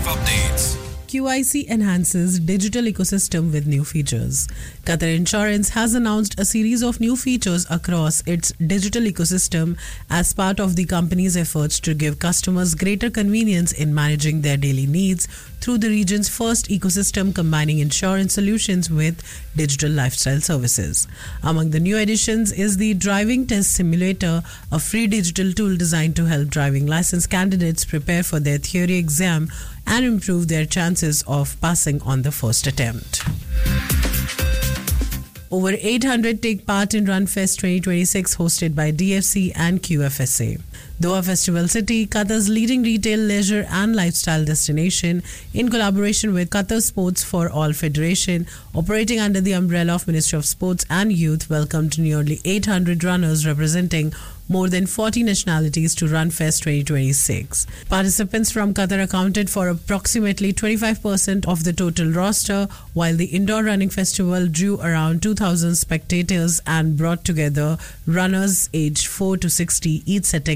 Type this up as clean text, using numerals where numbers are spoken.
Exclusive updates. QIC enhances digital ecosystem with new features. Qatar Insurance has announced a series of new features across its digital ecosystem as part of the company's efforts to give customers greater convenience in managing their daily needs through the region's first ecosystem combining insurance solutions with digital lifestyle services. Among the new additions is the Driving Test Simulator, a free digital tool designed to help driving license candidates prepare for their theory exam and improve their chances of passing on the first attempt. Over 800 take part in RunFest 2026 hosted by DFC and QFSA. Doha Festival City, Qatar's leading retail, leisure and lifestyle destination, in collaboration with Qatar Sports for All Federation, operating under the umbrella of Ministry of Sports and Youth, welcomed nearly 800 runners representing more than 40 nationalities to RunFest 2026. Participants from Qatar accounted for approximately 25% of the total roster, while the indoor running festival drew around 2,000 spectators and brought together runners aged 4 to 60, each setting